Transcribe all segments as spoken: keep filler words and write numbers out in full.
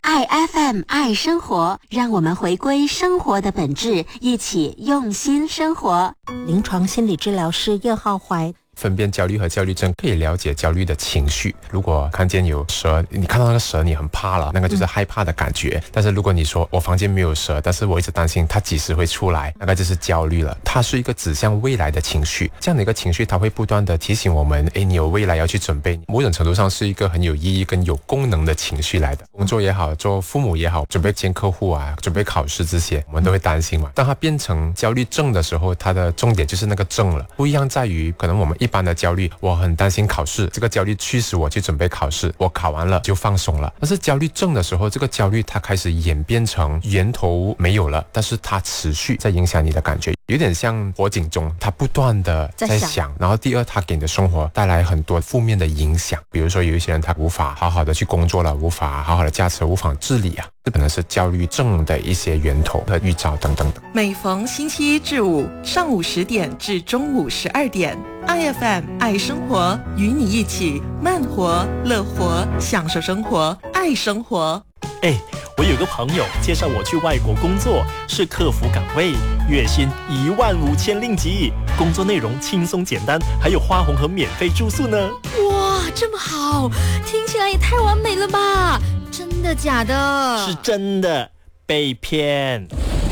爱 F M 爱生活，让我们回归生活的本质，一起用心生活。 临床心理治疗师叶浩怀。 分辨焦虑和焦虑症，可以了解焦虑的情绪。如果看见有蛇，你看到那个蛇你很怕了，那个就是害怕的感觉、嗯、但是如果你说我房间没有蛇，但是我一直担心它几时会出来，那个就是焦虑了。它是一个指向未来的情绪，这样的一个情绪它会不断的提醒我们，诶，你有未来要去准备，某种程度上是一个很有意义跟有功能的情绪来的。工作也好，做父母也好，准备见客户啊，准备考试这些我们都会担心嘛。当它变成焦虑症的时候，它的重点就是那个症了，不一样在于可能我们一般的焦虑，我很担心考试，这个焦虑驱使我去准备考试，我考完了就放松了。但是焦虑症的时候，这个焦虑它开始演变成源头没有了，但是它持续在影响你的感觉，有点像火警钟，它不断的在响。然后第二，它给你的生活带来很多负面的影响，比如说有一些人他无法好好的去工作了，无法好好的驾车，无法自理啊，这可能是焦虑症的一些源头和预兆等等的。 每逢星期一至五上午十点至中午十二点，I F M 爱生活，与你一起慢活、乐活，享受生活，爱生活。 哎，我有个朋友介绍我去外国工作，是客服岗位，月薪一万五千令吉，工作内容轻松简单，还有花红和免费住宿呢。 哇，这么好，听起来也太完美了吧？真的假的？ 是真的，被骗。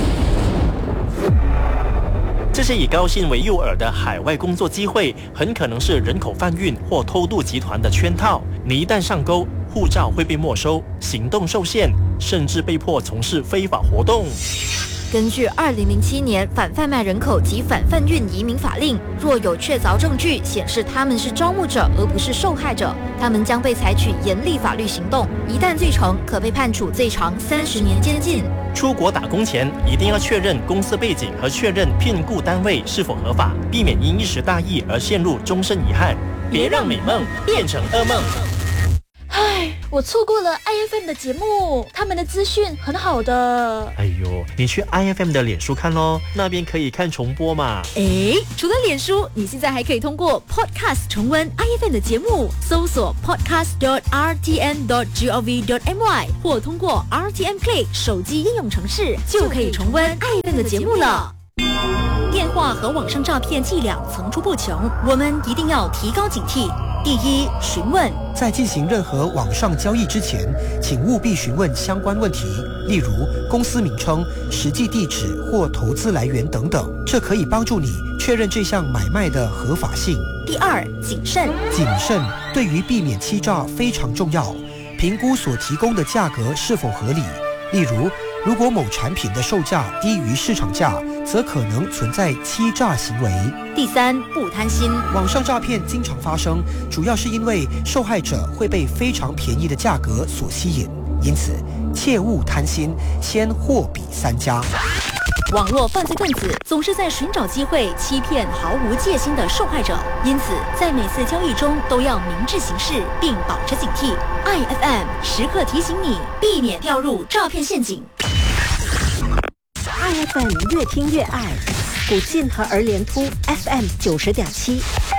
这些以高薪为诱饵的海外工作机会，很可能是人口贩运或偷渡集团的圈套。你一旦上钩，护照会被没收，行动受限，甚至被迫从事非法活动。 根据二零零七年反贩卖人口及反贩运移民法令，若有确凿证据显示他们是招募者而不是受害者，他们将被采取严厉法律行动，一旦罪成，可被判处最长三十年监禁。 出国打工前一定要确认公司背景和确认聘雇单位是否合法，避免因一时大意而陷入终身遗憾。别让美梦变成噩梦。 唉，我错过了 I F M 的节目，他们的资讯很好的。 哎呦，你去 I F M 的脸书看咯，那边可以看重播嘛。 诶，除了脸书，你现在还可以通过 Podcast 重温 I F M 的节目，搜索 podcast dot r t n dot gov dot my 或通过 R T M Play 手机应用程式，就可以重温 I F M 的节目了。电话和网上诈骗伎俩层出不穷，我们一定要提高警惕。第一，询问。 在进行任何网上交易之前，请务必询问相关问题，例如公司名称、实际地址或投资来源等等，这可以帮助你确认这项买卖的合法性。 第二，谨慎。 谨慎对于避免欺诈非常重要，评估所提供的价格是否合理，例如如果某产品的售价低于市场价，则可能存在欺诈行为。 第三，不贪心。 网上诈骗经常发生，主要是因为受害者会被非常便宜的价格所吸引，因此切勿贪心，先货比三家。 网络犯罪分子总是在寻找机会欺骗毫无戒心的受害者，因此在每次交易中都要明智行事，并保持警惕。I F M 时刻提醒你，避免掉入诈骗陷阱。 I F M 越听越爱，古晋和儿联突 F M 九十点七。